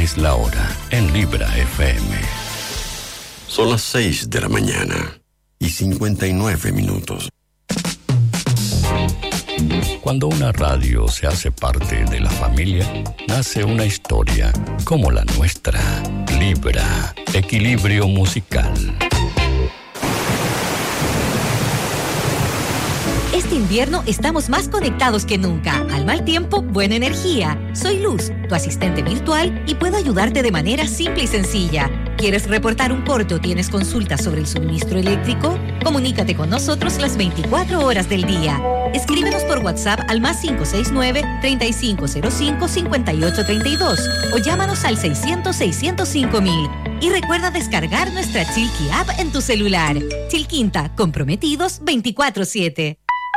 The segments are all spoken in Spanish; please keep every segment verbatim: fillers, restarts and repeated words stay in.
es la hora en Libra F M. Son las seis de la mañana y cincuenta y nueve minutos. Cuando una radio se hace parte de la familia, nace una historia como la nuestra. Libra, equilibrio musical. Este invierno estamos más conectados que nunca. Al mal tiempo, buena energía. Soy Luz, tu asistente virtual, y puedo ayudarte de manera simple y sencilla. ¿Quieres reportar un corte o tienes consultas sobre el suministro eléctrico? Comunícate con nosotros las veinticuatro horas del día. Escríbenos por WhatsApp al más cinco seis nueve, treinta y cinco cero cinco, cincuenta y ocho treinta y dos o llámanos al seiscientos, seiscientos cinco mil. Y recuerda descargar nuestra Chilqui app en tu celular. Chilquinta, comprometidos veinticuatro siete.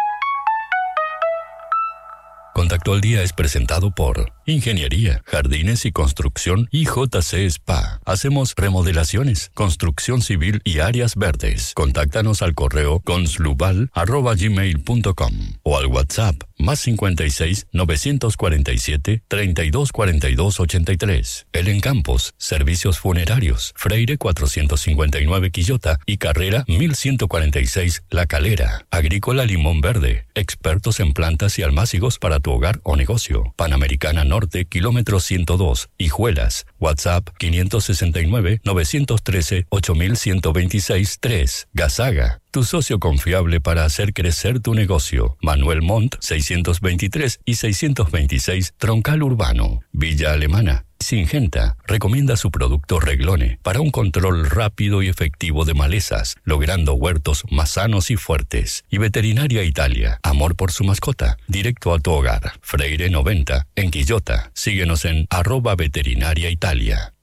Contacto al Día es presentado por Ingeniería, Jardines y Construcción y J C Spa. Hacemos remodelaciones, construcción civil y áreas verdes. Contáctanos al correo conslubal arroba gmail punto com o al WhatsApp más cincuenta y seis, novecientos cuarenta y siete, treinta y dos cuarenta y dos ochenta y tres. El Encampos, Servicios Funerarios, Freire cuatrocientos cincuenta y nueve Quillota y Carrera mil ciento cuarenta y seis La Calera. Agrícola Limón Verde, expertos en plantas y almácigos para tu hogar o negocio. Panamericana Norte, kilómetro ciento dos, Hijuelas. WhatsApp quinientos sesenta y nueve, novecientos trece, ocho mil ciento veintiséis tres. Gasaga, tu socio confiable para hacer crecer tu negocio. Manuel Montt, seiscientos veintitrés y seiscientos veintiséis, Troncal Urbano. Villa Alemana. Singenta recomienda su producto Reglone para un control rápido y efectivo de malezas, logrando huertos más sanos y fuertes. Y Veterinaria Italia, amor por su mascota, directo a tu hogar. Freire noventa, en Quillota. Síguenos en arroba veterinaria Italia.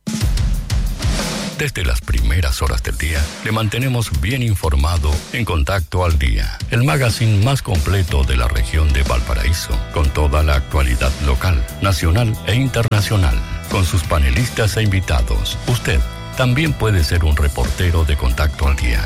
Desde las primeras horas del día, le mantenemos bien informado en Contacto al Día, el magazine más completo de la región de Valparaíso, con toda la actualidad local, nacional e internacional, con sus panelistas e invitados. Usted también puede ser un reportero de Contacto al Día.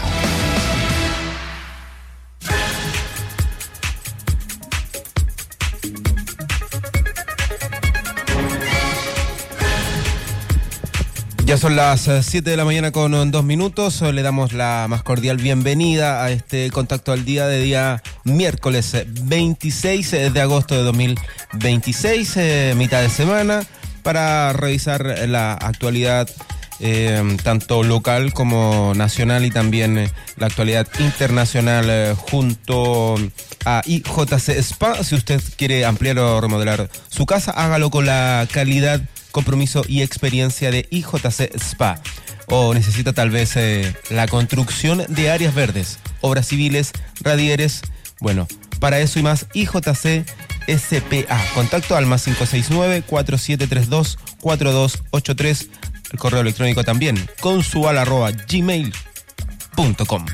Ya son las siete de la mañana con dos minutos. Le damos la más cordial bienvenida a este Contacto al Día de día miércoles veintiséis de agosto de dos mil veintiséis, eh, mitad de semana, para revisar la actualidad eh, tanto local como nacional y también eh, la actualidad internacional eh, junto a I J C Spa. Si usted quiere ampliar o remodelar su casa, hágalo con la calidad, compromiso y experiencia de I J C Spa. O necesita tal vez eh, la construcción de áreas verdes, obras civiles, radieres. Bueno, para eso y más, I J C S P A. Contacto al más cinco seis nueve, cuatro siete tres dos, cuatro dos ocho tres. El correo electrónico también, consual arroba gmail punto com.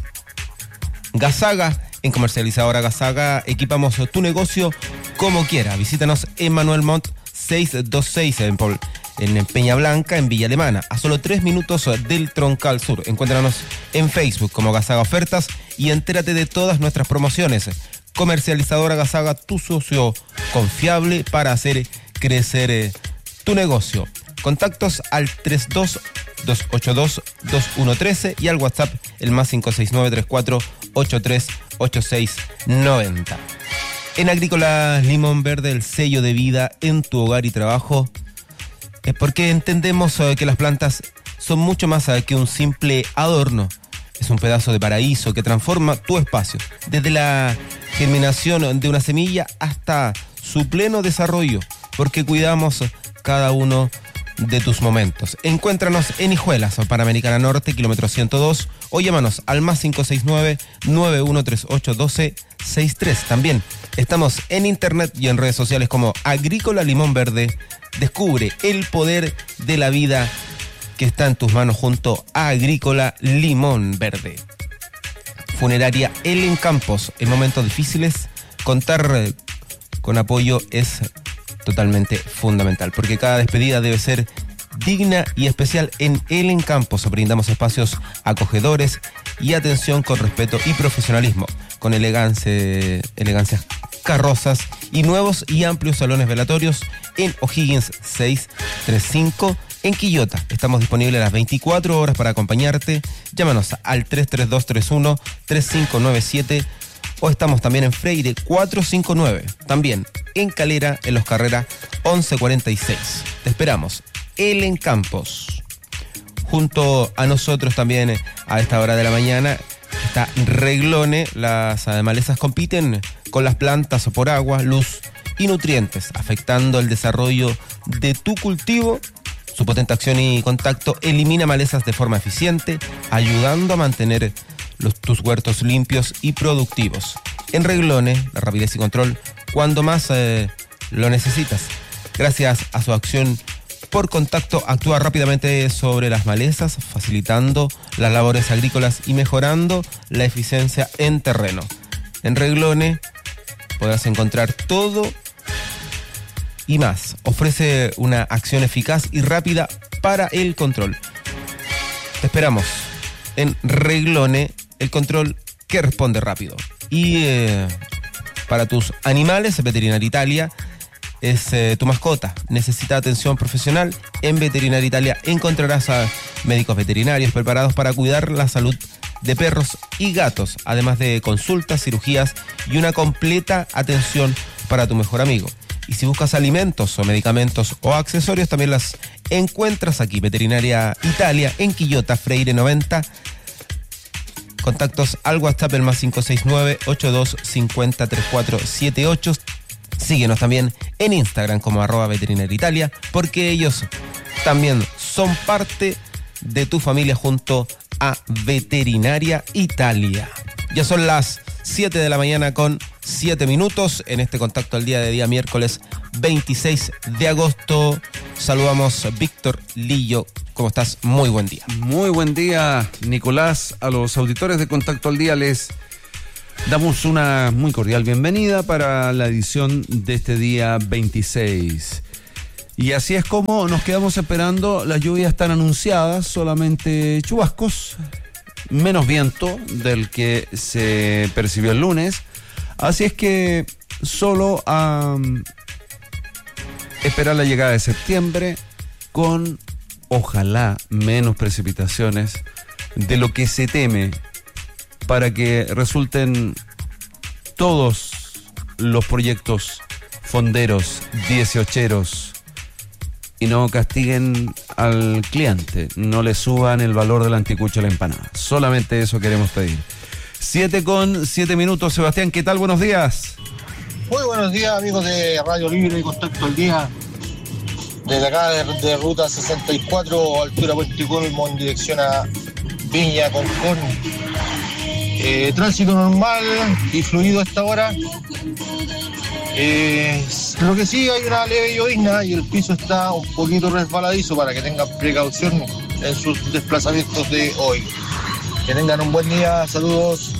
Gasaga, en Comercializadora Gasaga, equipamos tu negocio como quiera. Visítanos en Manuel Montt seiscientos veintiséis en, en Peña Blanca, en Villa Alemana, a solo tres minutos del Troncal Sur. Encuéntranos en Facebook como Gasaga Ofertas y entérate de todas nuestras promociones. Comercializadora Gasaga, tu socio confiable para hacer crecer eh, tu negocio. Contactos al treinta y dos, doscientos ochenta y dos, veintiuno trece y al WhatsApp el más cinco seis nueve, treinta y cuatro, ochenta y tres, ochenta y seis noventa. En Agrícola Limón Verde, el sello de vida en tu hogar y trabajo, es porque entendemos que las plantas son mucho más que un simple adorno. Es un pedazo de paraíso que transforma tu espacio, desde la germinación de una semilla hasta su pleno desarrollo, porque cuidamos cada uno de tus momentos. Encuéntranos en Hijuelas, Panamericana Norte, kilómetro ciento dos, o llámanos al más cinco seis nueve, nueve uno tres ocho, uno dos seis tres. También estamos en internet y en redes sociales como Agrícola Limón Verde. Descubre el poder de la vida que está en tus manos junto a Agrícola Limón Verde. Funeraria El Encampos. En momentos difíciles, contar con apoyo es totalmente fundamental, porque cada despedida debe ser digna y especial. En El Encampos brindamos espacios acogedores y atención con respeto y profesionalismo, con elegancia, elegancias carrozas y nuevos y amplios salones velatorios en O'Higgins seiscientos treinta y cinco. En Quillota estamos disponibles las veinticuatro horas para acompañarte. Llámanos al tres tres dos tres uno tres cinco nueve siete o estamos también en Freire cuatrocientos cincuenta y nueve. También en Calera, en Los Carreras once cuarenta y seis. Te esperamos. Elen Campos. Junto a nosotros también a esta hora de la mañana está Reglone. Las malezas compiten con las plantas por agua, luz y nutrientes, afectando el desarrollo de tu cultivo. Su potente acción y contacto elimina malezas de forma eficiente, ayudando a mantener los, tus huertos limpios y productivos. En Reglone, la rapidez y control cuando más eh, lo necesitas. Gracias a su acción por contacto, actúa rápidamente sobre las malezas, facilitando las labores agrícolas y mejorando la eficiencia en terreno. En Reglone podrás encontrar todo y más. Ofrece una acción eficaz y rápida para el control. Te esperamos en Reglone, el control que responde rápido. Y eh, para tus animales, Veterinaria Italia es eh, tu mascota. Necesita atención profesional. En Veterinaria Italia encontrarás a médicos veterinarios preparados para cuidar la salud de perros y gatos, además de consultas, cirugías y una completa atención para tu mejor amigo. Y si buscas alimentos o medicamentos o accesorios, también las encuentras aquí. Veterinaria Italia en Quillota, Freire noventa. Contactos al WhatsApp el más cinco seis nueve, ocho dos cinco cero, tres cuatro siete ocho. Síguenos también en Instagram como arroba Veterinaria Italia, porque ellos también son parte de tu familia junto a Veterinaria Italia. Ya son las siete de la mañana con siete minutos en este contacto al día de día miércoles veintiséis de agosto. Saludamos a Víctor Lillo. ¿Cómo estás? Muy buen día. Muy buen día, Nicolás. A los auditores de Contacto al Día les damos una muy cordial bienvenida para la edición de este día veintiséis. Y así es como nos quedamos esperando. Las lluvias están anunciadas, solamente chubascos, menos viento del que se percibió el lunes. Así es que solo a um, esperar la llegada de septiembre con, ojalá, menos precipitaciones de lo que se teme, para que resulten todos los proyectos fonderos, dieciocheros, y no castiguen al cliente, no le suban el valor del anticucho a la empanada. Solamente eso queremos pedir. Siete con siete minutos. Sebastián, ¿qué tal? Buenos días. Muy buenos días, amigos de Radio Libre y Contacto al Día. Desde acá de, de Ruta sesenta y cuatro, altura Puente Colmo, en dirección a Viña, Concón. Eh, tránsito normal y fluido a esta hora. Eh, lo que sí, hay una leve llovizna y el piso está un poquito resbaladizo, para que tengan precaución en sus desplazamientos de hoy. Que tengan un buen día, saludos.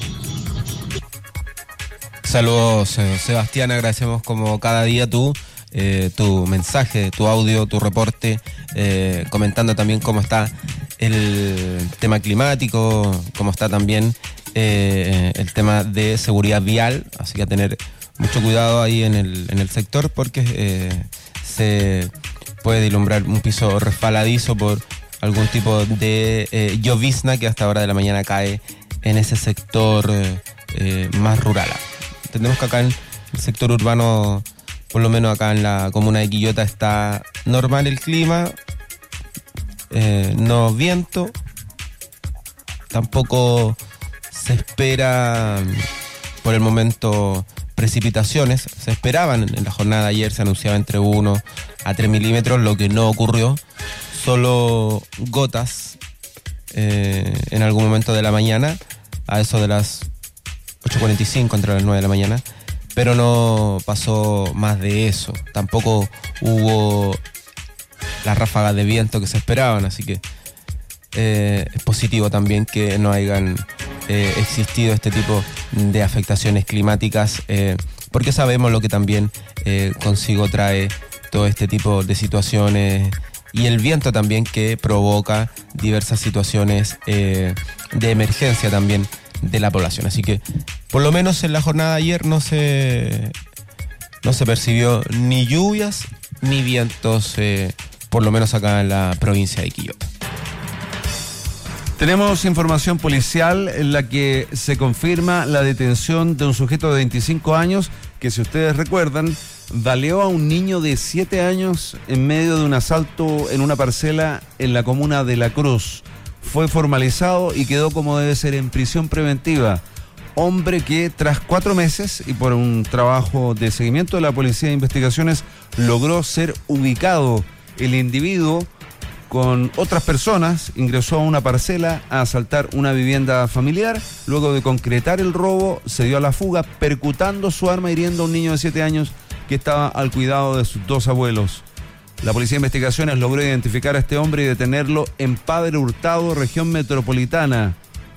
Saludos, Sebastián, agradecemos como cada día tú, eh, tu mensaje, tu audio, tu reporte, eh, comentando también cómo está el tema climático, cómo está también eh, el tema de seguridad vial, así que a tener mucho cuidado ahí en el, en el sector, porque eh, se puede vislumbrar un piso resbaladizo por algún tipo de eh, llovizna que hasta hora de la mañana cae en ese sector eh, eh, más rural. Entendemos que acá en el sector urbano, por lo menos acá en la comuna de Quillota, está normal el clima, eh, no viento, tampoco se espera por el momento precipitaciones. Se esperaban en la jornada de ayer, se anunciaba entre uno a tres milímetros, lo que no ocurrió, solo gotas eh, en algún momento de la mañana, a eso de las ocho cuarenta y cinco, entre las nueve de la mañana, pero no pasó más de eso. Tampoco hubo las ráfagas de viento que se esperaban, así que eh, es positivo también que no hayan eh, existido este tipo de afectaciones climáticas, eh, porque sabemos lo que también eh, consigo trae todo este tipo de situaciones, y el viento también, que provoca diversas situaciones eh, de emergencia también de la población. Así que por lo menos en la jornada de ayer no se no se percibió ni lluvias ni vientos, eh, por lo menos acá en la provincia de Quillota. Tenemos información policial en la que se confirma la detención de un sujeto de veinticinco años que, si ustedes recuerdan, baleó a un niño de siete años en medio de un asalto en una parcela en la comuna de La Cruz. Fue formalizado y quedó, como debe ser, en prisión preventiva. Hombre que tras cuatro meses y por un trabajo de seguimiento de la Policía de Investigaciones logró ser ubicado. El individuo, con otras personas, ingresó a una parcela a asaltar una vivienda familiar. Luego de concretar el robo, se dio a la fuga, percutando su arma, hiriendo a un niño de siete años que estaba al cuidado de sus dos abuelos. La Policía de Investigaciones logró identificar a este hombre y detenerlo en Padre Hurtado, región metropolitana.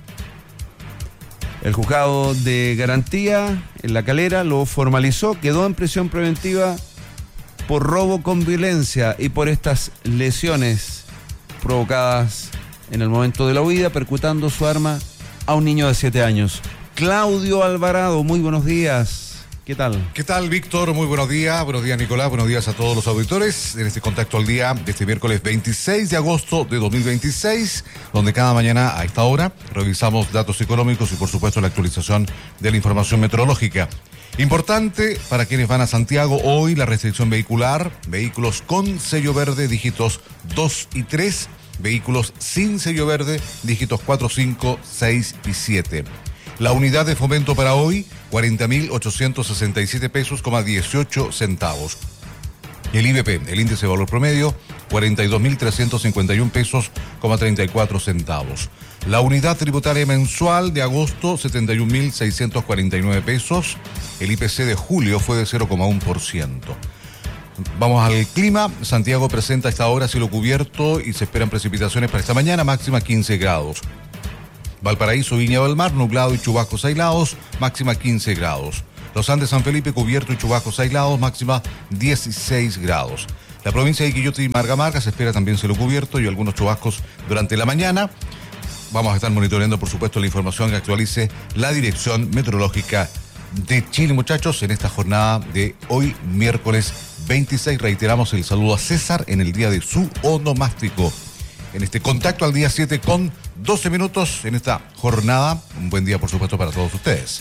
El juzgado de garantía en La Calera lo formalizó, quedó en prisión preventiva por robo con violencia y por estas lesiones provocadas en el momento de la huida, percutando su arma a un niño de siete años. Claudio Alvarado, muy buenos días. ¿Qué tal? ¿Qué tal, Víctor? Muy buenos días. Buenos días, Nicolás. Buenos días a todos los auditores en este contacto al día de este miércoles veintiséis de agosto de dos mil veintiséis, donde cada mañana a esta hora revisamos datos económicos y, por supuesto, la actualización de la información meteorológica. Importante para quienes van a Santiago hoy la restricción vehicular, vehículos con sello verde, dígitos dos y tres, vehículos sin sello verde, dígitos cuatro, cinco, seis y siete. La unidad de fomento para hoy, cuarenta mil ochocientos sesenta y siete pesos, dieciocho centavos. El I V P, el índice de valor promedio, cuarenta y dos mil trescientos cincuenta y un pesos, treinta y cuatro centavos. La unidad tributaria mensual de agosto, setenta y un mil seiscientos cuarenta y nueve pesos. El I P C de julio fue de cero coma uno por ciento. Vamos al clima. Santiago presenta a esta hora cielo cubierto y se esperan precipitaciones para esta mañana, máxima quince grados. Valparaíso, Viña del Mar, nublado y chubascos aislados, máxima quince grados. Los Andes, San Felipe, cubierto y chubascos aislados, máxima dieciséis grados. La provincia de Quillota y Marga Marga se espera también cielo cubierto y algunos chubascos durante la mañana. Vamos a estar monitoreando, por supuesto, la información que actualice la Dirección Meteorológica de Chile, muchachos, en esta jornada de hoy, miércoles veintiséis. Reiteramos el saludo a César en el día de su onomástico. En este contacto al día siete con doce minutos en esta jornada. Un buen día, por supuesto, para todos ustedes.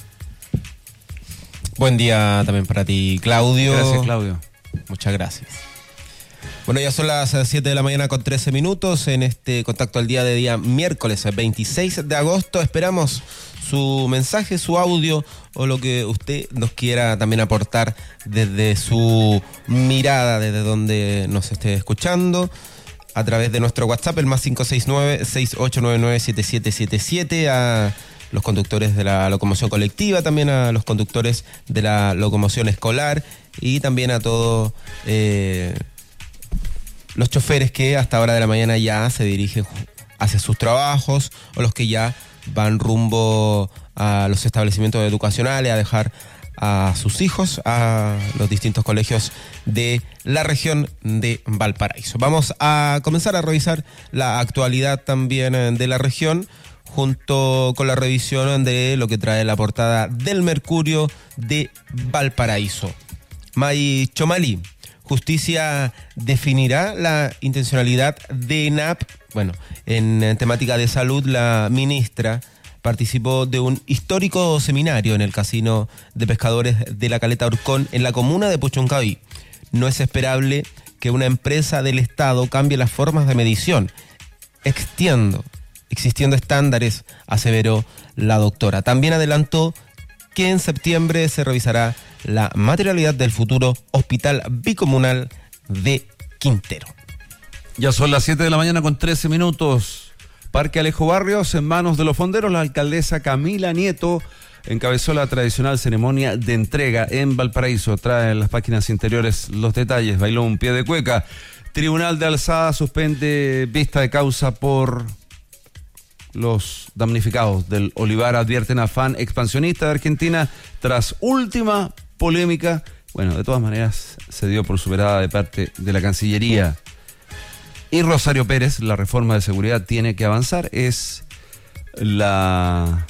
Buen día también para ti, Claudio. Gracias, Claudio. Muchas gracias. Bueno, ya son las siete de la mañana con trece minutos en este contacto al día de día miércoles veintiséis de agosto. Esperamos su mensaje, su audio o lo que usted nos quiera también aportar desde su mirada, desde donde nos esté escuchando, a través de nuestro WhatsApp, el más cinco seis nueve, seis ocho nueve nueve, siete siete siete siete, a los conductores de la locomoción colectiva, también a los conductores de la locomoción escolar y también a todos eh, los choferes que hasta hora de la mañana ya se dirigen hacia sus trabajos o los que ya van rumbo a los establecimientos educacionales a dejar a sus hijos a los distintos colegios de la región de Valparaíso. Vamos a comenzar a revisar la actualidad también de la región junto con la revisión de lo que trae la portada del Mercurio de Valparaíso. May Chomalí, justicia definirá la intencionalidad de ENAP. Bueno, en temática de salud, la ministra participó de un histórico seminario en el Casino de Pescadores de la Caleta Orcón en la comuna de Puchuncaví. No es esperable que una empresa del Estado cambie las formas de medición, extiendo, existiendo estándares, aseveró la doctora. También adelantó que en septiembre se revisará la materialidad del futuro hospital bicomunal de Quintero. Ya son las siete de la mañana con trece minutos. Parque Alejo Barrios en manos de los fonderos. La alcaldesa Camila Nieto encabezó la tradicional ceremonia de entrega en Valparaíso. Trae en las páginas interiores los detalles. Bailó un pie de cueca. Tribunal de Alzada suspende vista de causa por los damnificados del olivar. Advierten afán expansionista de Argentina tras última polémica. Bueno, de todas maneras se dio por superada de parte de la Cancillería. Y Rosario Pérez, la reforma de seguridad tiene que avanzar. Es la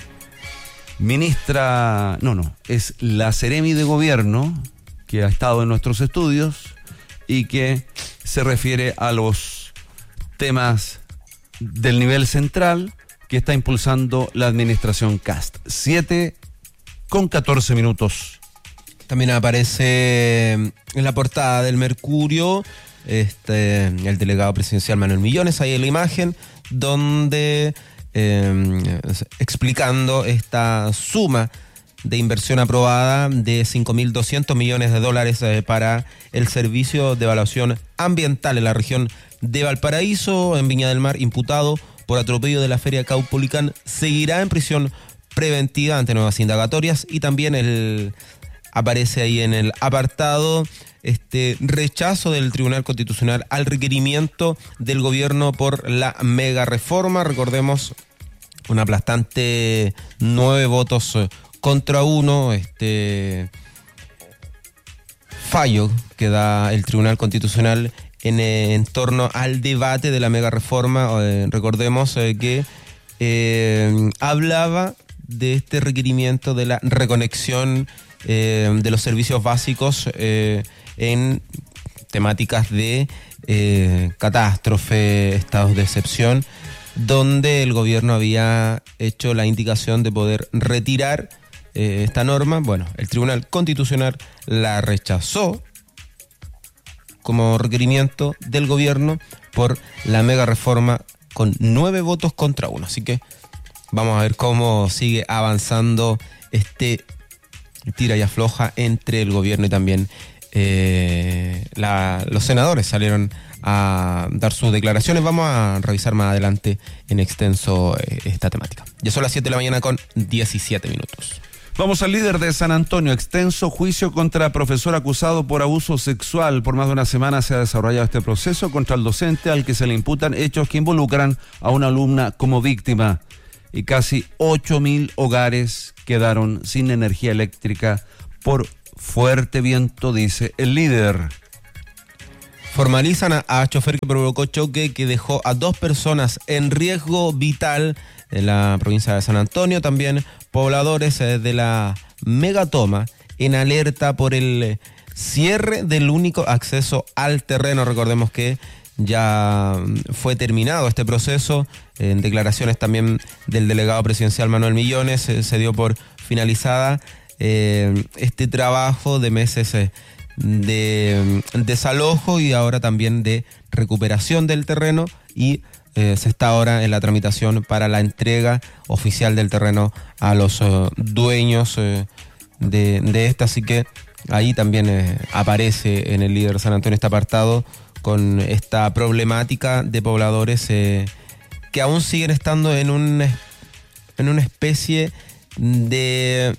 ministra, no, no, es la Seremi de Gobierno que ha estado en nuestros estudios y que se refiere a los temas del nivel central que está impulsando la administración Kast. siete con catorce minutos. También aparece en la portada del Mercurio este, el delegado presidencial Manuel Millones, ahí en la imagen, donde eh, explicando esta suma de inversión aprobada de cinco mil doscientos millones de dólares eh, para el servicio de evaluación ambiental en la región de Valparaíso. En Viña del Mar, imputado por atropello de la Feria Caupolicán, seguirá en prisión preventiva ante nuevas indagatorias. Y también el aparece ahí en el apartado este rechazo del Tribunal Constitucional al requerimiento del gobierno por la mega reforma. Recordemos, un aplastante nueve votos contra uno, este fallo que da el Tribunal Constitucional en, en torno al debate de la mega reforma. Eh, recordemos eh, que eh, hablaba de este requerimiento de la reconexión eh, de los servicios básicos eh, en temáticas de eh, catástrofe, estados de excepción, donde el gobierno había hecho la indicación de poder retirar eh, esta norma. Bueno, el Tribunal Constitucional la rechazó como requerimiento del gobierno por la mega reforma con nueve votos contra uno. Así que vamos a ver cómo sigue avanzando este tira y afloja entre el gobierno y también eh, la, los senadores salieron a dar sus declaraciones. Vamos a revisar más adelante en extenso eh, esta temática. Ya son las siete de la mañana con diecisiete minutos. Vamos al líder de San Antonio. Extenso juicio contra profesor acusado por abuso sexual. Por más de una semana se ha desarrollado este proceso contra el docente al que se le imputan hechos que involucran a una alumna como víctima. Y casi ocho mil hogares quedaron sin energía eléctrica por fuerte viento, dice el líder. Formalizan a, a chofer que provocó choque que dejó a dos personas en riesgo vital en la provincia de San Antonio. También pobladores eh, de la megatoma en alerta por el cierre del único acceso al terreno. Recordemos que ya fue terminado este proceso. En declaraciones también del delegado presidencial Manuel Millones eh, se dio por finalizada eh, este trabajo de meses eh, de desalojo y ahora también de recuperación del terreno, y eh, se está ahora en la tramitación para la entrega oficial del terreno a los uh, dueños eh, de, de esta. Así que ahí también eh, aparece en el líder San Antonio este apartado con esta problemática de pobladores eh, que aún siguen estando en un en una especie de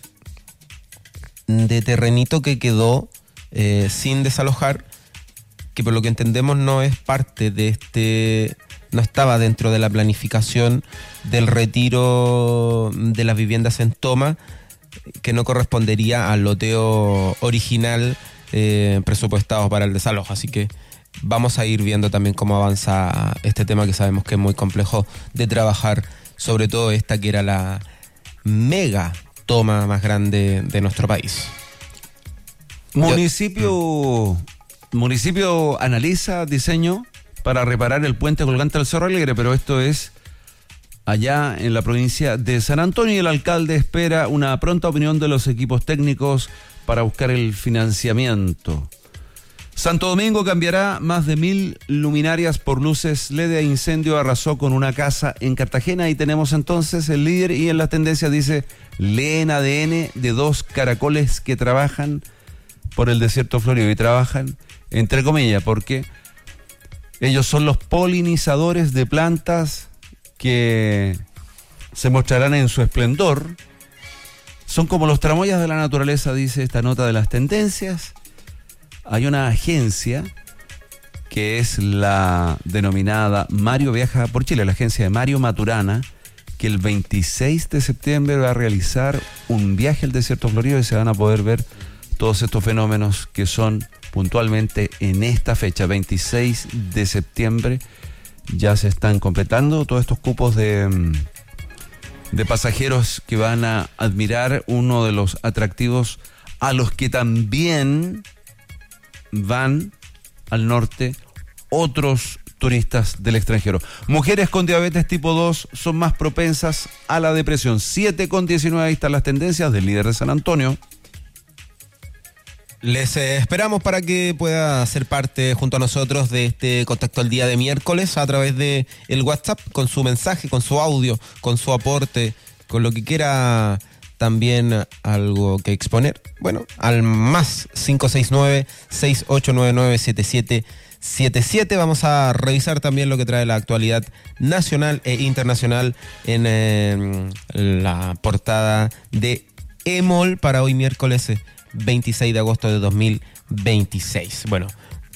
de terrenito que quedó eh, sin desalojar, que por lo que entendemos no es parte de este, no estaba dentro de la planificación del retiro de las viviendas en toma, que no correspondería al loteo original eh, presupuestado para el desalojo. Así que vamos a ir viendo también cómo avanza este tema, que sabemos que es muy complejo de trabajar, sobre todo esta que era la mega toma más grande de nuestro país. Municipio, municipio analiza diseño para reparar el puente colgante al Cerro Alegre, pero esto es allá en la provincia de San Antonio, y el alcalde espera una pronta opinión de los equipos técnicos para buscar el financiamiento. Santo Domingo cambiará más de mil luminarias por luces L E D. Incendio arrasó con una casa en Cartagena, y tenemos entonces el líder, y en las tendencias dice: leen A D N de dos caracoles que trabajan por el desierto florido, y trabajan entre comillas porque ellos son los polinizadores de plantas que se mostrarán en su esplendor. Son como los tramoyas de la naturaleza, dice esta nota de las tendencias. Hay una agencia que es la denominada Mario Viaja por Chile, la agencia de Mario Maturana, que el veintiséis de septiembre va a realizar un viaje al desierto florido, y se van a poder ver todos estos fenómenos que son puntualmente en esta fecha, veintiséis de septiembre. Ya se están completando todos estos cupos de, de pasajeros que van a admirar uno de los atractivos a los que también van al norte otros turistas del extranjero. Mujeres con diabetes tipo dos son más propensas a la depresión. siete con diecinueve, ahí están las tendencias del líder de San Antonio. Les eh, esperamos para que pueda ser parte junto a nosotros de este Contacto al Día de miércoles a través de el WhatsApp, con su mensaje, con su audio, con su aporte, con lo que quiera también algo que exponer. Bueno, al más cinco seis nueve, seis ocho nueve nueve, siete siete siete siete. Vamos a revisar también lo que trae la actualidad nacional e internacional en eh, la portada de EMOL para hoy miércoles veintiséis de agosto de dos mil veintiséis. Bueno,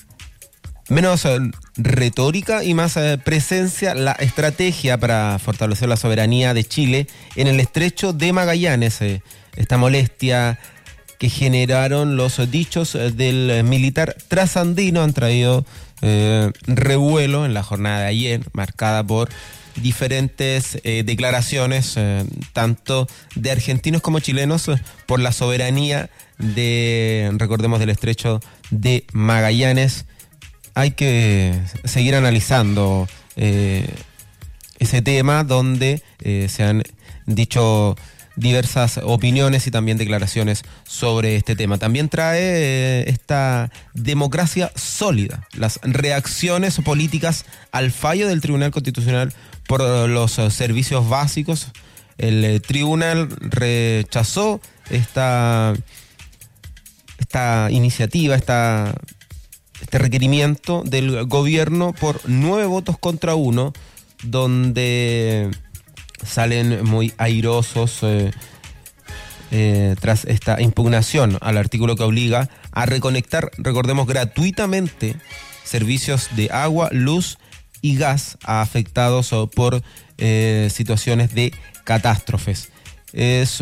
menos eh, retórica y más eh, presencia, la estrategia para fortalecer la soberanía de Chile en el estrecho de Magallanes. Eh, esta molestia que generaron los dichos eh, del militar trasandino han traído eh, revuelo en la jornada de ayer, marcada por diferentes eh, declaraciones, eh, tanto de argentinos como chilenos, eh, por la soberanía de, recordemos, del estrecho de Magallanes. Hay que seguir analizando eh, ese tema, donde eh, se han dicho diversas opiniones y también declaraciones sobre este tema. También trae eh, esta democracia sólida, las reacciones políticas al fallo del Tribunal Constitucional por los uh, servicios básicos. El eh, tribunal rechazó esta, esta iniciativa, esta, este requerimiento del gobierno por nueve votos contra uno, donde salen muy airosos eh, eh, tras esta impugnación al artículo que obliga a reconectar, recordemos, gratuitamente servicios de agua, luz y gas a afectados por eh, situaciones de catástrofes. Es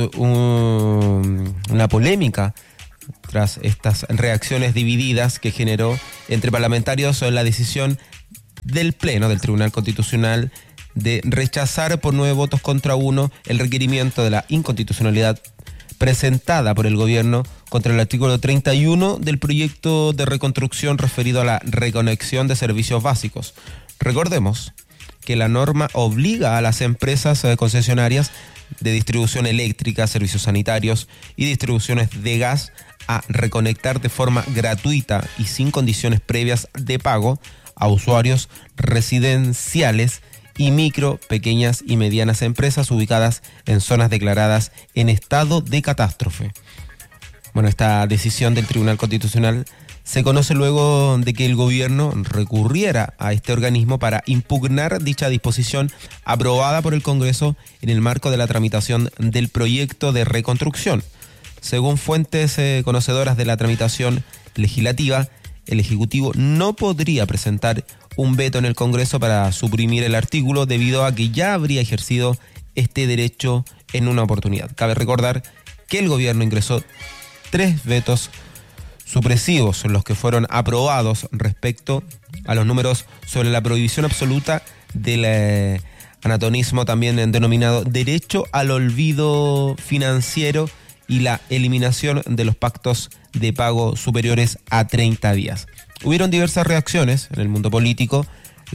un, una polémica tras estas reacciones divididas que generó entre parlamentarios la decisión del Pleno del Tribunal Constitucional de rechazar por nueve votos contra uno el requerimiento de la inconstitucionalidad presentada por el gobierno contra el artículo treinta y uno del proyecto de reconstrucción referido a la reconexión de servicios básicos. Recordemos que la norma obliga a las empresas concesionarias de distribución eléctrica, servicios sanitarios y distribuciones de gas a reconectar de forma gratuita y sin condiciones previas de pago a usuarios residenciales y micro, pequeñas y medianas empresas ubicadas en zonas declaradas en estado de catástrofe. Bueno, esta decisión del Tribunal Constitucional se conoce luego de que el gobierno recurriera a este organismo para impugnar dicha disposición aprobada por el Congreso en el marco de la tramitación del proyecto de reconstrucción. Según fuentes eh, conocedoras de la tramitación legislativa, el Ejecutivo no podría presentar un veto en el Congreso para suprimir el artículo debido a que ya habría ejercido este derecho en una oportunidad. Cabe recordar que el gobierno ingresó tres vetos supresivos, los que fueron aprobados respecto a los números sobre la prohibición absoluta del eh, anatonismo, también denominado derecho al olvido financiero, y la eliminación de los pactos de pago superiores a treinta días. Hubieron diversas reacciones en el mundo político.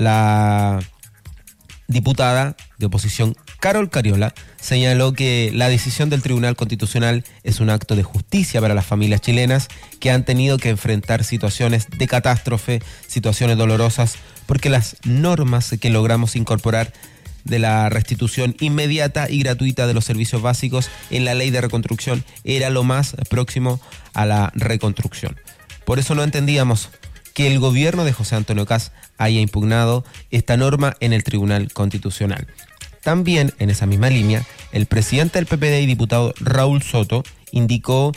La diputada de oposición Carol Cariola señaló que la decisión del Tribunal Constitucional es un acto de justicia para las familias chilenas que han tenido que enfrentar situaciones de catástrofe, situaciones dolorosas, porque las normas que logramos incorporar de la restitución inmediata y gratuita de los servicios básicos en la ley de reconstrucción era lo más próximo a la reconstrucción. Por eso no entendíamos que el gobierno de José Antonio Kast haya impugnado esta norma en el Tribunal Constitucional. También, en esa misma línea, el presidente del P P D y diputado Raúl Soto indicó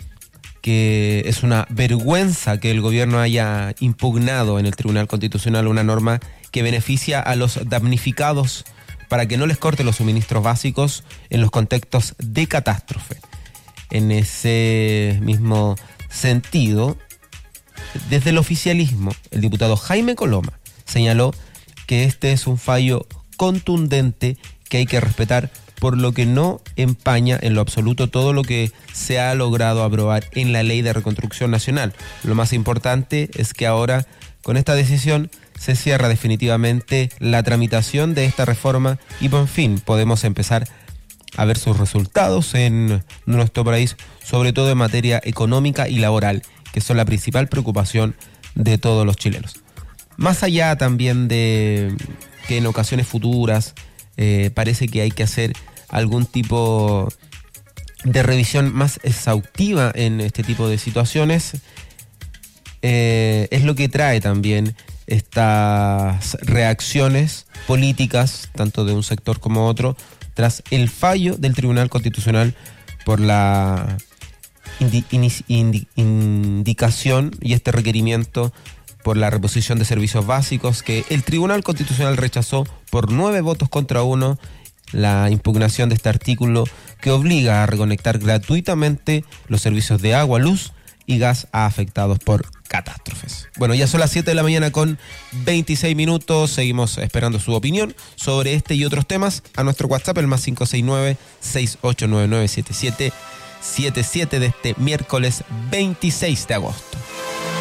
que es una vergüenza que el gobierno haya impugnado en el Tribunal Constitucional una norma que beneficia a los damnificados para que no les corte los suministros básicos en los contextos de catástrofe. En ese mismo sentido, desde el oficialismo, el diputado Jaime Coloma señaló que este es un fallo contundente que hay que respetar por lo que no empaña en lo absoluto todo lo que se ha logrado aprobar en la Ley de Reconstrucción Nacional. Lo más importante es que ahora, con esta decisión, se cierra definitivamente la tramitación de esta reforma y por fin podemos empezar a ver sus resultados en nuestro país, sobre todo en materia económica y laboral, que son la principal preocupación de todos los chilenos. Más allá también de que en ocasiones futuras eh, parece que hay que hacer algún tipo de revisión más exhaustiva en este tipo de situaciones, eh, es lo que trae también estas reacciones políticas, tanto de un sector como otro, tras el fallo del Tribunal Constitucional por la indi- indi- indi- indicación y este requerimiento por la reposición de servicios básicos, que el Tribunal Constitucional rechazó por nueve votos contra uno la impugnación de este artículo que obliga a reconectar gratuitamente los servicios de agua, luz y gas a afectados por catástrofes. Bueno, ya son las siete de la mañana con veintiséis minutos. Seguimos esperando su opinión sobre este y otros temas a nuestro WhatsApp, el más cinco seis nueve, seis ocho nueve nueve, siete siete siete siete de este miércoles veintiséis de agosto.